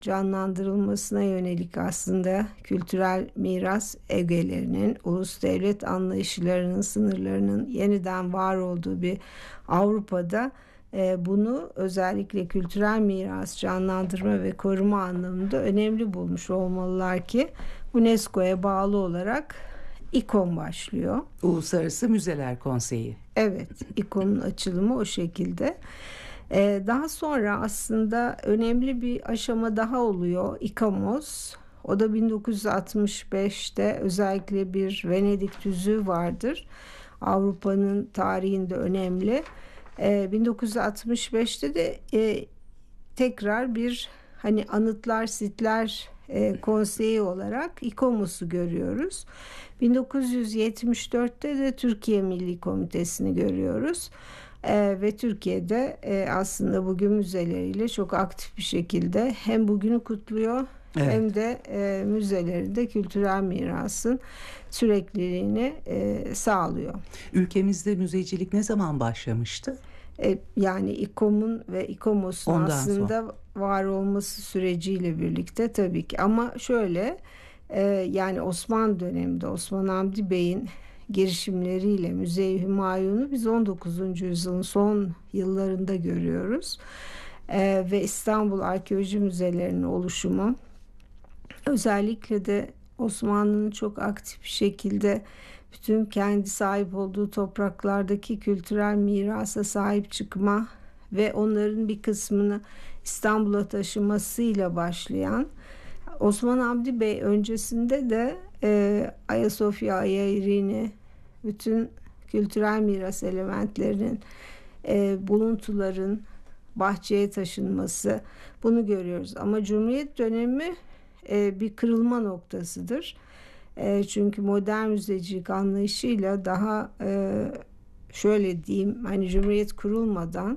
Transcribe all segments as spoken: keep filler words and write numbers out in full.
canlandırılmasına yönelik aslında kültürel miras ögelerinin, ulus devlet anlayışlarının sınırlarının yeniden var olduğu bir Avrupa'da e, bunu özellikle kültürel miras canlandırma ve koruma anlamında önemli bulmuş olmalılar ki UNESCO'ya bağlı olarak İKOM başlıyor. Uluslararası Müzeler Konseyi. Evet, İKOM'un açılımı o şekilde. Ee, daha sonra aslında önemli bir aşama daha oluyor. İKOMOS. O da bin dokuz yüz altmış beşte özellikle bir Venedik tüzüğü vardır. Avrupa'nın tarihinde önemli. Ee, bin dokuz yüz altmış beşte de e, tekrar bir hani anıtlar, sitler e, konseyi olarak İKOMOS'u görüyoruz. bin dokuz yüz yetmiş dörtte de Türkiye Milli Komitesi'ni görüyoruz. Ee, ve Türkiye'de e, aslında bugün müzeleriyle çok aktif bir şekilde hem bugünü kutluyor, evet, hem de e, müzelerinde kültürel mirasın sürekliliğini e, sağlıyor. Ülkemizde müzecilik ne zaman başlamıştı? E, yani İKOM'un ve İKOMOS'un Ondan aslında sonra var olması süreciyle birlikte tabii ki, ama şöyle e, yani Osmanlı döneminde Osman Hamdi Bey'in girişimleriyle Müze-i Hümayun'u biz on dokuzuncu yüzyılın son yıllarında görüyoruz. Ee, ve İstanbul Arkeoloji Müzelerinin oluşumu, özellikle de Osmanlı'nın çok aktif bir şekilde bütün kendi sahip olduğu topraklardaki kültürel mirasa sahip çıkma ve onların bir kısmını İstanbul'a taşımasıyla başlayan, Osman Hamdi Bey öncesinde de e, Ayasofya, Ayairini, bütün kültürel miras elementlerinin, e, buluntuların bahçeye taşınması, bunu görüyoruz. Ama Cumhuriyet dönemi e, bir kırılma noktasıdır. E, çünkü modern müzecilik anlayışıyla daha e, şöyle diyeyim, hani Cumhuriyet kurulmadan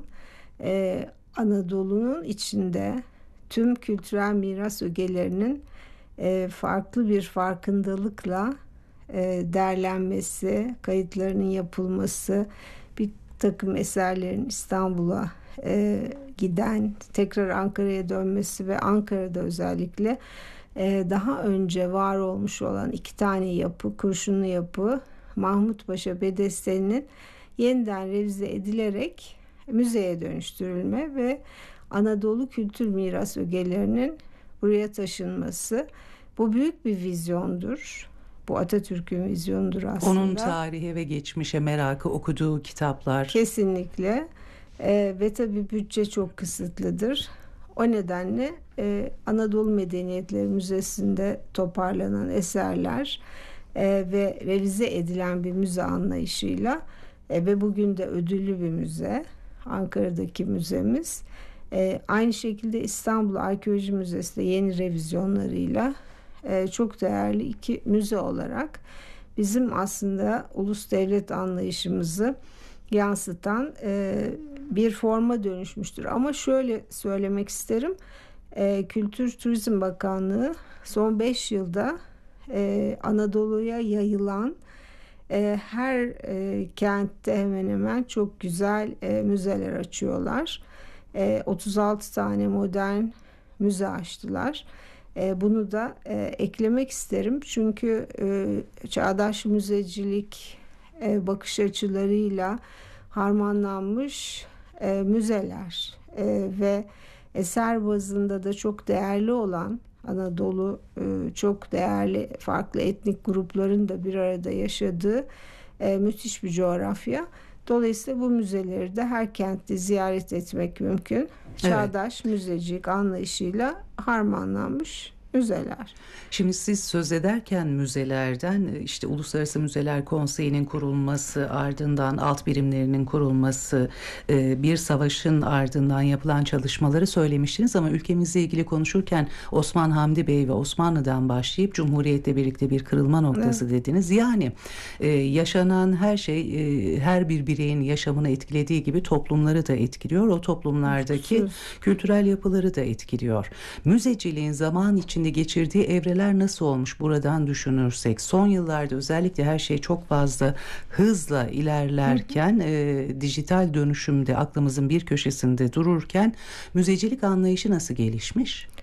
e, Anadolu'nun içinde tüm kültürel miras ögelerinin e, farklı bir farkındalıkla e, değerlenmesi, kayıtlarının yapılması, bir takım eserlerin İstanbul'a e, giden, tekrar Ankara'ya dönmesi ve Ankara'da özellikle e, daha önce var olmuş olan iki tane yapı, kurşunlu yapı, Mahmut Paşa Bedesteni'nin yeniden revize edilerek müzeye dönüştürülme ve Anadolu kültür miras ögelerinin buraya taşınması, bu büyük bir vizyondur. Bu Atatürk'ün vizyonudur aslında. Onun tarihe ve geçmişe merakı, okuduğu kitaplar. Kesinlikle. Ee, ve tabii bütçe çok kısıtlıdır. O nedenle e, Anadolu Medeniyetleri Müzesi'nde toparlanan eserler e, ve revize edilen bir müze anlayışıyla e, ve bugün de ödüllü bir müze, Ankara'daki müzemiz. E, aynı şekilde İstanbul Arkeoloji Müzesi de yeni revizyonlarıyla e, çok değerli iki müze olarak bizim aslında ulus devlet anlayışımızı yansıtan e, bir forma dönüşmüştür. Ama şöyle söylemek isterim, e, Kültür Turizm Bakanlığı son beş yılda e, Anadolu'ya yayılan e, her e, kentte hemen hemen çok güzel e, müzeler açıyorlar. E, otuz altı tane modern müze açtılar. E, bunu da e, eklemek isterim. Çünkü e, çağdaş müzecilik e, bakış açılarıyla harmanlanmış e, müzeler e, ve eser bazında da çok değerli olan Anadolu, e, çok değerli farklı etnik grupların da bir arada yaşadığı e, müthiş bir coğrafya. Dolayısıyla bu müzeleri de her kentte ziyaret etmek mümkün. Çağdaş evet. müzecilik anlayışıyla harmanlanmış müzeler. Şimdi siz söz ederken müzelerden, işte Uluslararası Müzeler Konseyi'nin kurulması, ardından alt birimlerinin kurulması, bir savaşın ardından yapılan çalışmaları söylemiştiniz, ama ülkemizle ilgili konuşurken Osman Hamdi Bey ve Osmanlı'dan başlayıp Cumhuriyet'le birlikte bir kırılma noktası evet. dediniz. Yani yaşanan her şey her bir bireyin yaşamını etkilediği gibi toplumları da etkiliyor. O toplumlardaki Sus. kültürel yapıları da etkiliyor. Müzeciliğin zaman içinde geçirdiği evreler nasıl olmuş buradan düşünürsek? Son yıllarda özellikle her şey çok fazla hızla ilerlerken, e, dijital dönüşümde aklımızın bir köşesinde dururken müzecilik anlayışı nasıl gelişmiş?